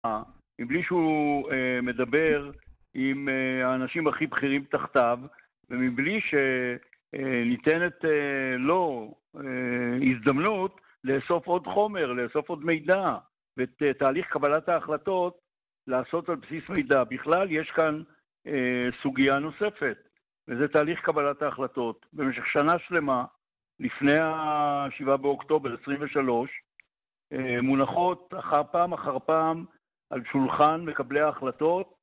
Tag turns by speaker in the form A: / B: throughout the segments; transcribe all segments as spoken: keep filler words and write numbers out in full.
A: מבלי שהוא uh, מדבר עם uh, האנשים הכי בכירים תחתיו, ומבלי שניתנת uh, לו uh, הזדמנות לאסוף עוד חומר, לאסוף עוד מידע, ואת uh, תהליך קבלת ההחלטות לעשות על בסיס מידע. בכלל יש כאן uh, סוגיה נוספת, וזה תהליך קבלת ההחלטות. במשך שנה שלמה, לפני ה-שבעה באוקטובר עשרים ושלוש, uh, מונחות אחר פעם אחר פעם על שולחן מקבלי ההחלטות,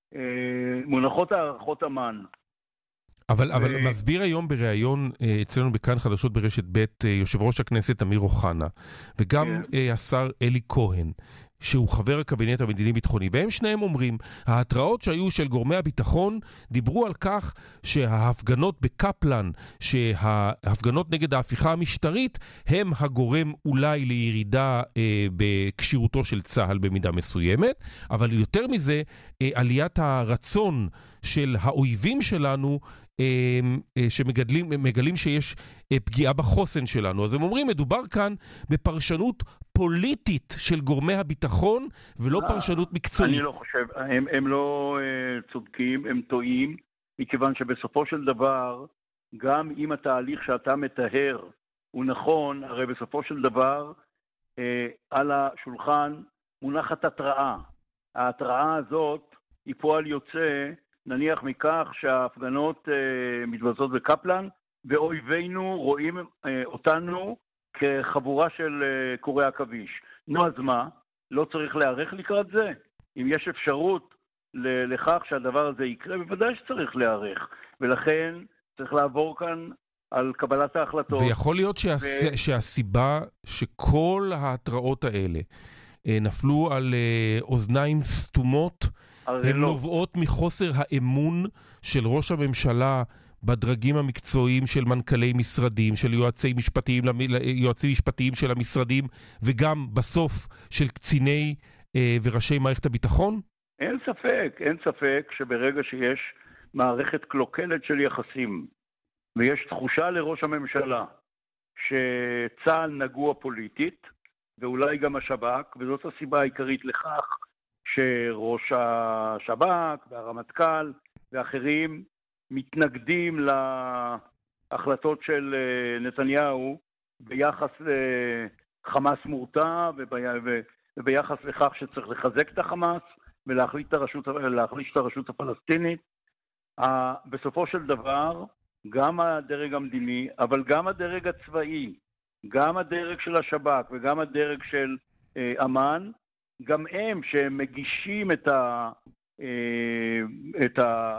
A: מונחות הערכות אמן.
B: אבל, אבל מסביר היום בריאיון אצלנו בכאן חדשות ברשת ב' יושב ראש הכנסת אמיר אוחנה, וגם השר אלי כהן, שהוא חבר הקבינט המדיני ביטחוני, והם שניהם אומרים, ההתראות שהיו של גורמי הביטחון דיברו על כך שההפגנות בקפלן, שההפגנות נגד ההפיכה המשטרית, הם הגורם אולי לירידה אה, בקשירותו של צהל במידה מסוימת, אבל יותר מזה, אה, עליית הרצון של האויבים שלנו, שמגלים מגלים שיש פגיעה בחוסן שלנו. אז הם אומרים, מדובר כאן בפרשנות פוליטית של גורמי הביטחון, ולא פרשנות מקצועית.
A: אני לא חושב, הם, הם לא צודקים, הם טועים, מכיוון שבסופו של דבר, גם אם התהליך שאתה מתאר הוא נכון, הרי בסופו של דבר, על השולחן מונחת התראה. ההתראה הזאת היא פועל יוצא, נניח מכך שההפגנות אה, מתבצעות בקפלן, ואויבינו רואים אה, אותנו כחבורה של אה, קורי עכביש. נו, אז מה? לא צריך להיערך לקראת זה? אם יש אפשרות ל- לכך שהדבר הזה יקרה, בוודאי שצריך להיערך. ולכן צריך לעבור כאן על קבלת ההחלטות.
B: ויכול להיות שהס... ו... שהסיבה שכל ההתראות האלה אה, נפלו על אה, אוזניים סתומות, הן לא. נובעות מחוסר האמון של ראש הממשלה בדרגים המקצועיים של מנכ"לי משרדים, של יועצי משפטיים, יועצים משפטיים של המשרדים, וגם בסוף של קציני אה, וראשי מערכת הביטחון?
A: אין ספק, אין ספק שברגע שיש מערכת קלוקלת של יחסים, ויש תחושה לראש הממשלה שצה"ל נגוע פוליטית, ואולי גם השב"כ, וזאת הסיבה העיקרית לכך, שראש השב"כ והרמטכ"ל ואחרים מתנגדים להחלטות של נתניהו ביחס לחמאס מורתע וביחס לכך שצריך לחזק את החמאס ולהחליש את הרשות, להחליש את הרשות הפלסטינית. בסופו של דבר, גם הדרג המדיני, אבל גם הדרג הצבאי, גם הדרג של השב"כ וגם הדרג של אמ"ן, גם הם שהם מגישים את, ה, את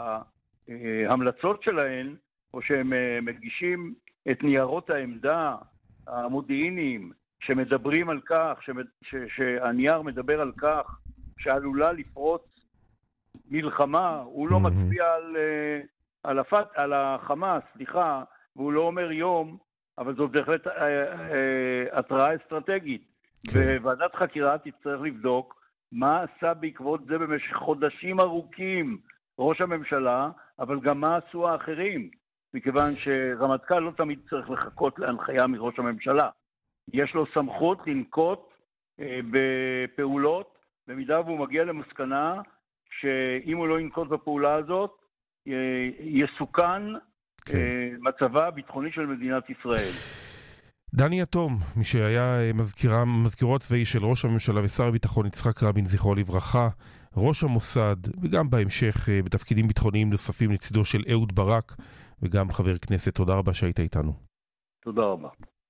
A: ההמלצות שלהם, או שהם מגישים את ניירות העמדה המודיעיניים, שמדברים על כך, ש, שהנייר מדבר על כך, שעלולה לפרוץ מלחמה, הוא לא מצביע על, על, הפת, על החמאס, סליחה, והוא לא אומר יום, אבל זאת בהחלט התראה אסטרטגית. וועדת חקירה תצטרך לבדוק מה עשה בעקבות זה במשך חודשים ארוכים ראש הממשלה, אבל גם מה עשו האחרים, מכיוון שרמטכ"ל לא תמיד צריך לחכות להנחיה מראש הממשלה. יש לו סמכות לנקוט אה, בפעולות, במידה והוא מגיע למסקנה שאם הוא לא ינקוט בפעולה הזאת, אה, יסוכן כן. אה, מצבה הביטחוני של מדינת ישראל.
B: דני אטום, מי שהיה מזכירה, מזכירו הצבאי של ראש הממשלה ושר הביטחון יצחק רבין זכרו לברכה, ראש המוסד, וגם בהמשך בתפקידים ביטחוניים נוספים לצידו של אהוד ברק, וגם חבר כנסת. תודה רבה שהיית איתנו.
A: תודה רבה.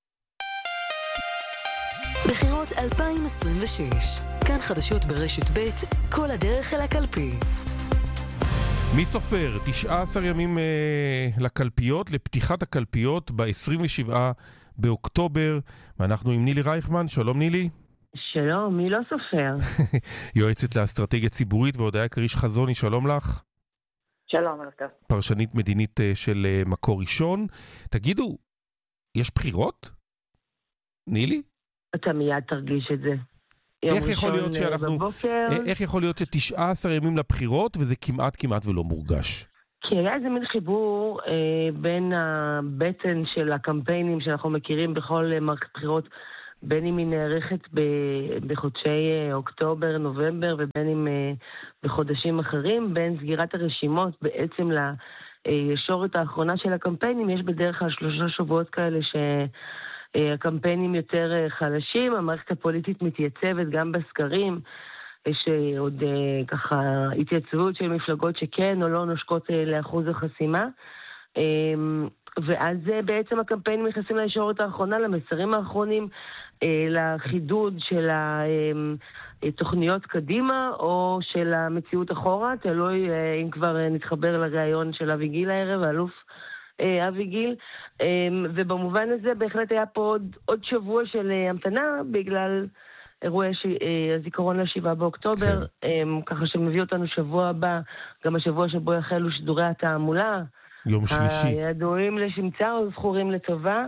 C: בחירות אלפיים עשרים ושש, כאן חדשות ברשת ב', כל הדרך אל הקלפי.
B: מי סופר? תשעה עשר ימים אה, לקלפיות, לפתיחת הקלפיות ב-עשרים ושבעה באוקטובר, ואנחנו עם נילי רייכמן. שלום נילי.
D: שלום, מי לא סופר?
B: יועצת לאסטרטגיה ציבורית והודיה קריש חזוני, שלום לך.
D: שלום, אלכס.
B: פרשנית מדינית של מקור ראשון. תגידו, יש בחירות? נילי?
D: אתה מיד תרגיש את זה.
B: איך יכול להיות שאנחנו,
D: בבוקר...
B: איך יכול להיות שתשעה עשר ימים לבחירות וזה כמעט כמעט ולא מורגש?
D: כי היה איזה מין חיבור אה, בין הבטן של הקמפיינים שאנחנו מכירים בכל מערכת בחירות בין אם היא נערכת בחודשי אוקטובר, נובמבר, ובין אם בחודשים אחרים, בין סגירת הרשימות בעצם לישורת האחרונה של הקמפיינים, יש בדרך כלל שלושה שבועות כאלה שהקמפיינים יותר חלשים, המערכת הפוליטית מתייצבת גם בסקרים, יש עוד ככה התייצבות של מפלגות שכן או לא נושקות לאחוז החסימה, ואז בעצם הקמפיינים נכנסים לישורת האחרונה, למסרים האחרונים, לחידוד של התוכניות קדימה או של המציאות אחורה, תלוי אם כבר נתחבר לראיון של אבי גיל הערב, האלוף אבי גיל, ובמובן הזה בהחלט היה פה עוד, עוד שבוע של המתנה בגלל אירועי הזיכרון לשבעה באוקטובר, כן. ככה שמביא אותנו שבוע הבא, גם השבוע שבו יחלו שידורי התעמולה,
B: יום שלישי.
D: הידועים לשמצה או זכורים לטובה,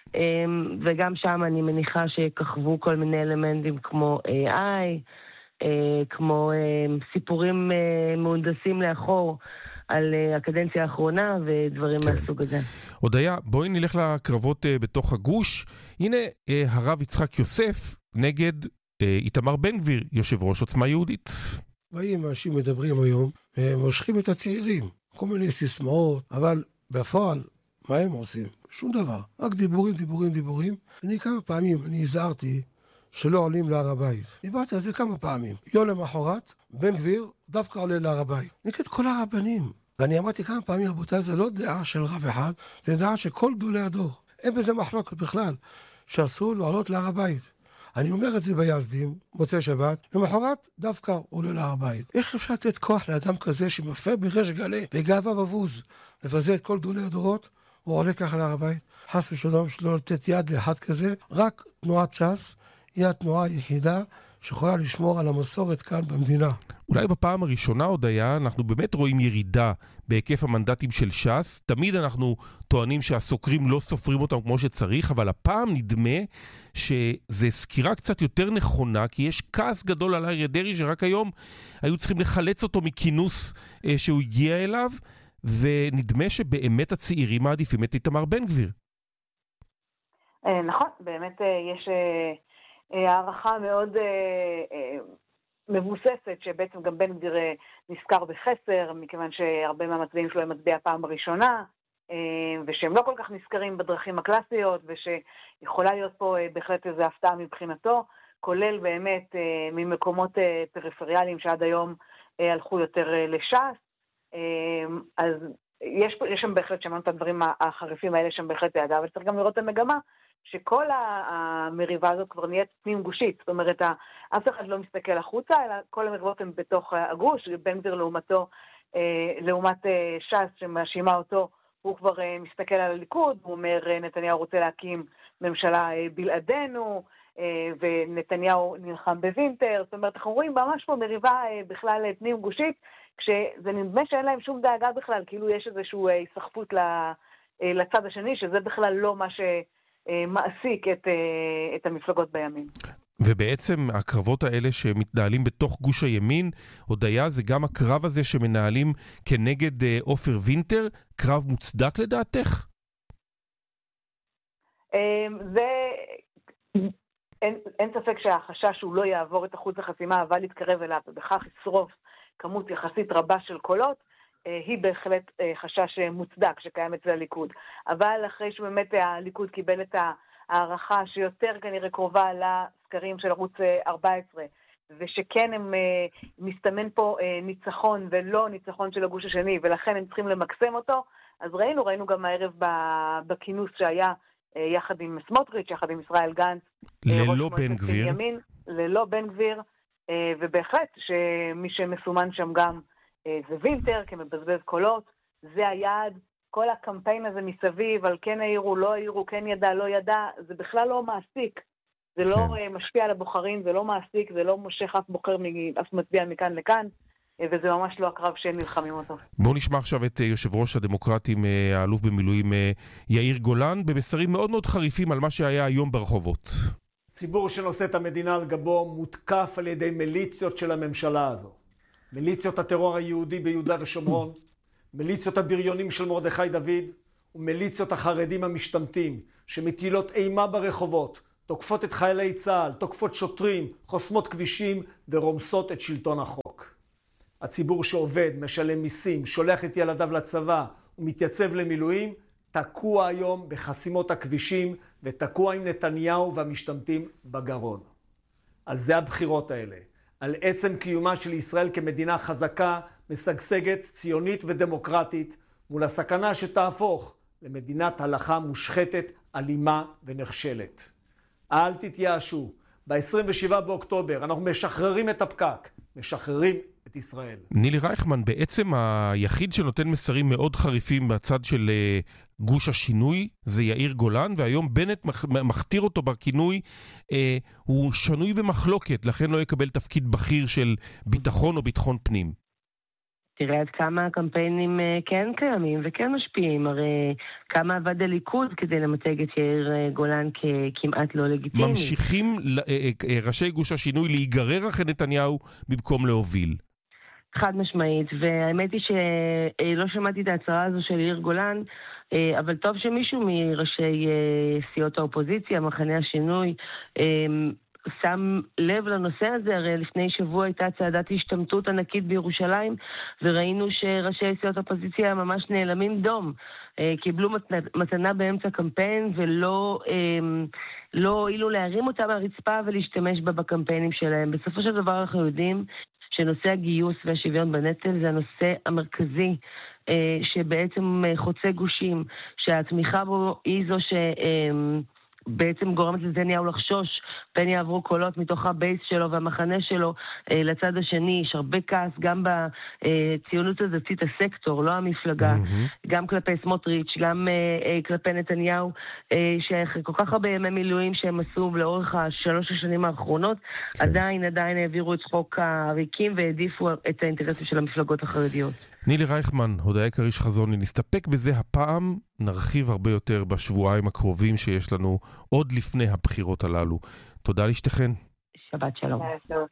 D: וגם שם אני מניחה שכחבו כל מיני אלמנטים כמו איי איי, כמו סיפורים מהונדסים לאחור על הקדנציה האחרונה ודברים כן. מהסוג הזה.
B: הודיה, בואי נלך לקרבות בתוך הגוש. הנה הרב יצחק יוסף נגד איתמר בן גביר, יושב ראש עוצמה יהודית.
E: באים אנשים מדברים היום, מושכים את הצעירים, כל מיני סיסמאות, אבל בפועל, מה הם עושים? שום דבר. רק דיבורים, דיבורים, דיבורים. אני כמה פעמים, אני הזהרתי שלא עולים להר הבית. דיברתי על זה כמה פעמים. יום למחרת, בן גביר דווקא עולה להר הבית. נגד כל הרבנים. ואני אמרתי כמה פעמים, רבותיי, זה לא דעה של רב אחד, זה דעה של כל גדולי הדור. אין בזה מחלוקת בכלל, שאסור לעלות להר הבית. אני אומר את זה ביזדים, מוצאי שבת, למחרת דווקא עולה להר הבית. איך אפשר לתת כוח לאדם כזה שמפר בריש גלי, בגאווה ובוז, לבזה את כל גדולי הדורות, הוא עולה ככה להר הבית? חס ושלום שלא לתת יד לאחד כזה, רק תנועת ש"ס היא התנועה היחידה שיכולה לשמור על המסורת כאן במדינה.
B: אולי בפעם הראשונה עוד היה, אנחנו באמת רואים ירידה בהיקף המנדטים של ש"ס. תמיד אנחנו טוענים שהסוקרים לא סופרים אותם כמו שצריך, אבל הפעם נדמה שזה סקירה קצת יותר נכונה, כי יש כעס גדול על אריה דרעי שרק היום היו צריכים לחלץ אותו מכינוס אה, שהוא הגיע אליו, ונדמה שבאמת הצעירים מעדיפים את איתמר בן גביר.
F: נכון, באמת יש הערכה מאוד מבוססת שבעצם גם בן גביר נזכר בחסר, מכיוון שהרבה מהמצביעים שלו הם מצביעי הפעם הראשונה, ושהם לא כל כך נזכרים בדרכים הקלאסיות, ושיכולה להיות פה בהחלט איזו הפתעה מבחינתו, כולל באמת ממקומות פריפריאליים שעד היום הלכו יותר לש"ס. אז יש, יש שם בהחלט, שמענו את הדברים החריפים האלה שם בהחלט ידע, אבל צריך גם לראות את המגמה, שכל המריבה הזאת כבר נהיית פנים גושית, זאת אומרת, אף אחד לא מסתכל החוצה, אלא כל המריבות הן בתוך הגוש, בן גביר לעומתו, לעומת ש"ס שמאשימה אותו, הוא כבר מסתכל על הליכוד, הוא אומר, נתניהו רוצה להקים ממשלה בלעדינו, ונתניהו נלחם בווינטר, זאת אומרת, אנחנו רואים ממש פה מריבה בכלל פנים גושית, כשזה נדמה שאין להם שום דאגה בכלל, כאילו יש איזושהי סחפות לצד השני, שזה בכלל לא מה שמעסיק את, את המפלגות בימין.
B: ובעצם הקרבות האלה שמתנהלים בתוך גוש הימין, הודיה, זה גם הקרב הזה שמנהלים כנגד עופר וינטר, קרב מוצדק לדעתך?
F: זה... אין, אין ספק שהחשש שהוא לא יעבור את אחוז החסימה, אבל יתקרב אליו, ובכך ישרוף כמות יחסית רבה של קולות, היא בהחלט חשש מוצדק שקיים אצל הליכוד. אבל אחרי שבאמת הליכוד קיבל את הערכה שיותר כנראה קרובה לסקרים של ערוץ ארבע עשרה, ושכן הם מסתמן פה ניצחון ולא ניצחון של הגוש השני, ולכן הם צריכים למקסם אותו, אז ראינו, ראינו גם הערב בכינוס שהיה יחד עם סמוטריץ', יחד עם ישראל גנץ,
B: ללא בן גביר.
F: ימין, ללא בן גביר, ובהחלט שמי שמסומן שם גם זה וינטר, כמבזבז קולות, זה היעד, כל הקמפיין הזה מסביב, על כן העירו, לא העירו, כן ידע, לא ידע, זה בכלל לא מעסיק, זה לא משפיע על הבוחרים, זה לא מעסיק, זה לא מושך אף בוחר, אף מצביע מכאן לכאן, וזה ממש לא הקרב שהם נלחמים אותו.
B: בואו נשמע עכשיו את יושב ראש הדמוקרטים, האלוף במילואים יאיר גולן, במסרים מאוד מאוד חריפים על מה שהיה היום ברחובות.
G: ציבור שנושא את המדינה על גבו מותקף על ידי מיליציות של הממשלה הזו. מיליציות הטרור היהודי ביהודה ושומרון, מיליציות הבריונים של מרדכי דוד, ומיליציות החרדים המשתמטים, שמטילות אימה ברחובות, תוקפות את חיילי צה"ל, תוקפות שוטרים, חוסמות כבישים ורומסות את שלטון החוק. הציבור שעובד, משלם מיסים, שולח את ילדיו לצבא ומתייצב למילואים, תקוע היום בחסימות הכבישים ותקוע עם נתניהו והמשתמטים בגרון. על זה הבחירות האלה, על עצם קיומה של ישראל כמדינה חזקה, משגשגת, ציונית ודמוקרטית, מול הסכנה שתהפוך למדינת הלכה מושחתת, אלימה ונכשלת. אל תתייאשו, ב-עשרים ושבעה באוקטובר אנחנו משחררים את הפקק, משחררים את ישראל.
B: נילי רייכמן, בעצם היחיד שנותן מסרים מאוד חריפים בצד של גוש השינוי זה יאיר גולן, והיום בנט מכתיר אותו בכינוי, אה, הוא שנוי במחלוקת, לכן לא יקבל תפקיד בכיר של ביטחון או ביטחון פנים.
D: תראה עד כמה הקמפיינים כן קיימים וכן משפיעים, הרי כמה עבד הליכוד כדי למתג את יאיר גולן ככמעט לא לגיטימי.
B: ממשיכים ראשי גוש השינוי להיגרר אחרי נתניהו במקום להוביל.
D: חד משמעית, והאמת היא שלא שמעתי את ההצהרה הזו של יאיר גולן, אבל טוב שמישהו מראשי סיעות האופוזיציה, מחנה השינוי, שם לב לנושא הזה. הרי לפני שבוע הייתה צעדת השתמטות ענקית בירושלים, וראינו שראשי סיעות האופוזיציה ממש נעלמים דום. קיבלו מתנה באמצע קמפיין, ולא לא הועילו להרים אותה מהרצפה ולהשתמש בה בקמפיינים שלהם. בסופו של דבר אנחנו יודעים שנושא הגיוס והשוויון בנטל זה הנושא המרכזי שבעצם חוצה גושים, שהתמיכה בו היא זו ש... בעצם גורמת לנתניהו לחשוש, פן יעברו קולות מתוך הבייס שלו והמחנה שלו אה, לצד השני. יש הרבה כעס גם בציונות הדתית הסקטור, לא המפלגה, mm-hmm. גם כלפי סמוטריץ', גם אה, אה, כלפי נתניהו, אה, שאחרי כל כך הרבה ימי מילואים שהם עשו לאורך השלוש השנים האחרונות, כן. עדיין עדיין העבירו את חוק הריקים והעדיפו את האינטרסים של המפלגות החרדיות.
B: נילי רייכמן, הודעה קריש חזוני, נסתפק בזה הפעם, נרחיב הרבה יותר בשבועיים הקרובים שיש לנו עוד לפני הבחירות הללו. תודה לשתיכן.
D: שבת שלום.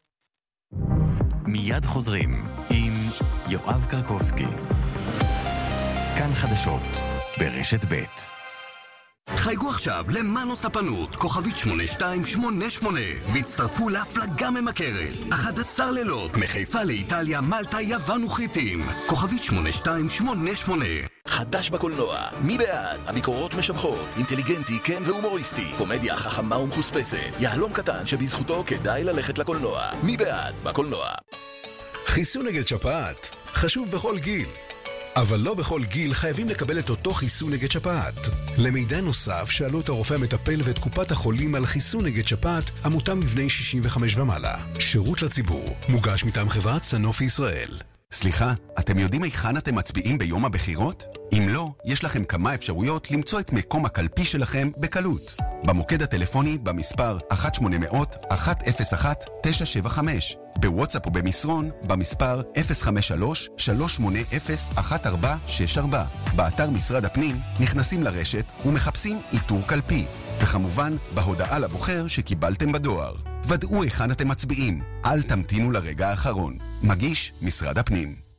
C: מיד חוזרים עם יואב קרקובסקי. כאן חדשות ברשת ב'.
H: חייגו עכשיו למאנו ספנות, כוכבית שמונה שתיים שמונה שמונה, והצטרפו להפלגה ממכרת. אחד עשר לילות, מחיפה לאיטליה, מלטה, יוון וחיטים. כוכבית שמונה שתיים שמונה שמונה.
I: חדש בקולנוע, מי בעד? הביקורות משבחות, אינטליגנטי, כן והומוריסטי, קומדיה חכמה ומחוספסת, יהלום קטן שבזכותו כדאי ללכת לקולנוע. מי בעד? בקולנוע.
J: חיסון נגד שפעת, חשוב בכל גיל. אבל לא בכל גיל חייבים לקבל את אותו חיסון נגד שפעת. למידע נוסף שאלו את הרופא המטפל ואת קופת החולים על חיסון נגד שפעת המותאם לבני שישים וחמש ומעלה. שירות לציבור, מוגש מטעם חברת סנופי ישראל.
H: סליחה, אתם יודעים היכן אתם מצביעים ביום הבחירות? אם לא, יש לכם כמה אפשרויות למצוא את מקום הקלפי שלכם בקלות. במוקד הטלפוני במספר אחת שמונה מאות אחת אפס אחת תשע שבע חמש, בוואטסאפ או במסרון במספר אפס חמש שלוש שלוש שמונה אפס אחת ארבע שש ארבע. באתר משרד הפנים נכנסים לרשת ומחפשים איתור קלפי, וכמובן בהודעה לבוחר שקיבלתם בדואר. ודאו היכן אתם מצביעים, אל תמתינו לרגע האחרון. מגיש משרד הפנים.